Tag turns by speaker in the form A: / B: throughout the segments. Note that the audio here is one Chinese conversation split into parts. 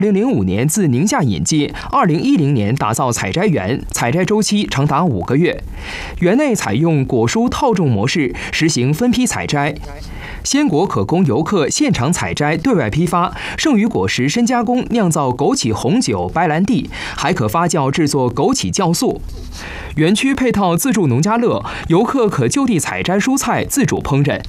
A: 2005年自宁夏引进，2010年打造采摘园，采摘周期长达5个月。园内采用果蔬套种模式，实行分批采摘。鲜果可供游客现场采摘，对外批发；剩余果实深加工，酿造枸杞红酒、白兰地，还可发酵制作枸杞酵素。园区配套自助农家乐，游客可就地采摘蔬菜，自主烹饪。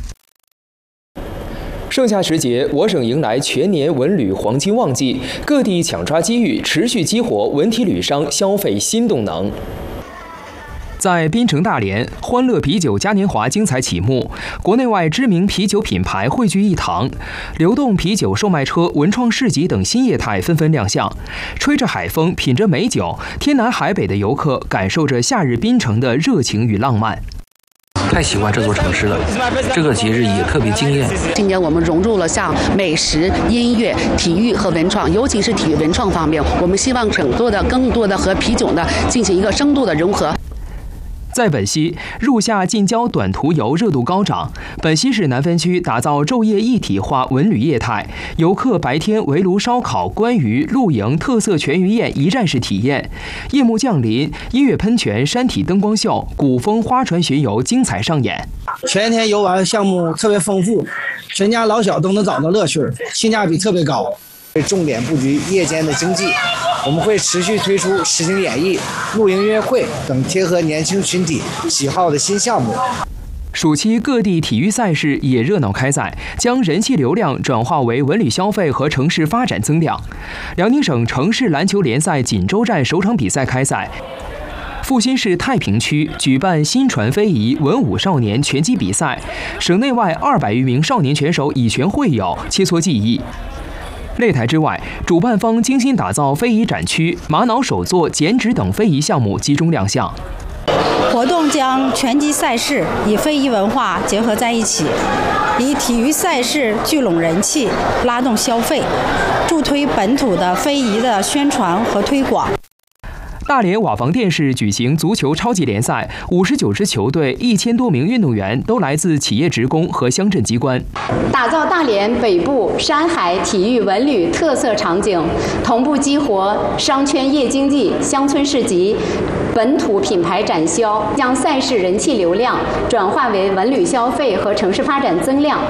A: 盛夏时节，我省迎来全年文旅黄金旺季，各地抢抓机遇，持续激活文体旅商消费新动能。在槟城大连，欢乐啤酒嘉年华精彩启幕，国内外知名啤酒品牌汇聚一堂，流动啤酒售卖车、文创市集等新业态纷纷亮相。吹着海风，品着美酒，天南海北的游客感受着夏日槟城的热情与浪漫。
B: 太喜欢这座城市了，这个节日也特别惊艳。
C: 今年我们融入了像美食、音乐、体育和文创，尤其是体育文创方面，我们希望更多的和啤酒呢进行一个深度的融合。
A: 在本溪，入夏近郊短途游热度高涨。本溪市南分区打造昼夜一体化文旅业态，游客白天围炉烧烤、观鱼、露营、特色全鱼宴一站式体验；夜幕降临，音乐喷泉、山体灯光秀、古风花船巡游精彩上演。
D: 全天游玩项目特别丰富，全家老小都能找到乐趣，性价比特别高。重点布局夜间的经济，我们会持续推出实景演绎、露营音乐会等贴合年轻群体喜好的新项目。
A: 暑期各地体育赛事也热闹开赛，将人气流量转化为文旅消费和城市发展增量。辽宁省城市篮球联赛锦州站首场比赛开赛。阜新市太平区举办新传非遗文武少年拳击比赛，省内外200余名少年拳手以拳会友，切磋技艺。擂台之外，主办方精心打造非遗展区，玛瑙手作、剪纸等非遗项目集中亮相。
E: 活动将拳击赛事与非遗文化结合在一起，以体育赛事聚拢人气，拉动消费，助推本土的非遗的宣传和推广。
A: 大连瓦房店市举行足球超级联赛，59支球队，1000多名运动员都来自企业职工和乡镇机关，
F: 打造大连北部山海体育文旅特色场景，同步激活商圈夜经济、乡村市集、本土品牌展销，将赛事人气流量转化为文旅消费和城市发展增量。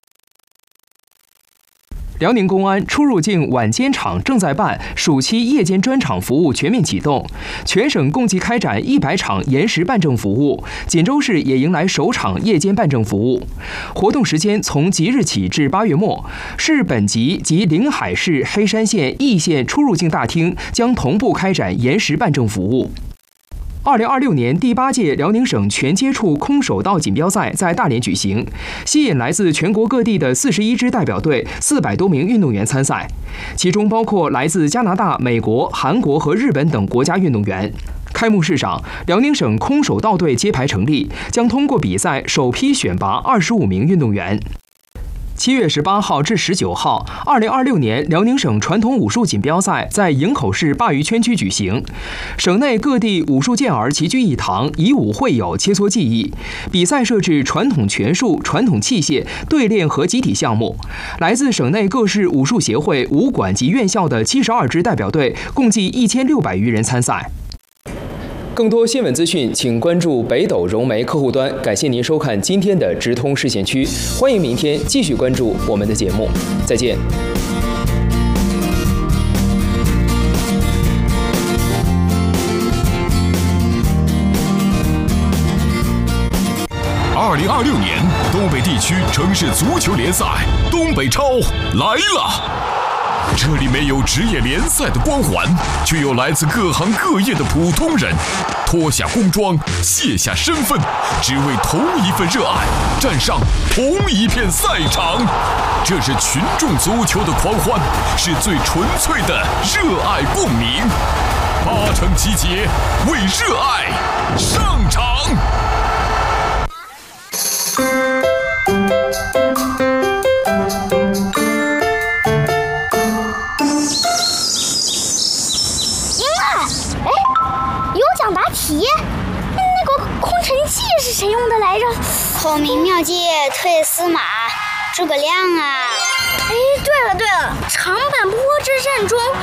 A: 辽宁公安出入境晚间场正在办，暑期夜间专场服务全面启动，全省共计开展100场延时办证服务。锦州市也迎来首场夜间办证服务，活动时间从即日起至8月末。市本级及临海市、黑山县、易县出入境大厅将同步开展延时办证服务。2026年第8届辽宁省全接触空手道锦标赛在大连举行，吸引来自全国各地的41支代表队，400多名运动员参赛，其中包括来自加拿大、美国、韩国和日本等国家运动员。开幕式上，辽宁省空手道队揭牌成立，将通过比赛首批选拔25名运动员。7月18号至19号，2026年辽宁省传统武术锦标赛在营口市鲅鱼圈区举行。省内各地武术健儿齐聚一堂，以武会友，切磋技艺。比赛设置传统拳术、传统器械、对练和集体项目。来自省内各市武术协会、武馆及院校的72支代表队，共计1600余人参赛。更多新闻资讯，请关注北斗融媒客户端。感谢您收看今天的直通视线区，欢迎明天继续关注我们的节目，再见。
G: 2026年东北地区城市足球联赛东北超来了。这里没有职业联赛的光环，却有来自各行各业的普通人，脱下工装，卸下身份，只为同一份热爱，站上同一片赛场。这是群众足球的狂欢，是最纯粹的热爱共鸣。8城集结，为热爱上场。
H: 那个空城计是谁用的来着？
I: 透明妙计退司马，诸葛亮啊！
H: 哎，对了，长坂坡之战中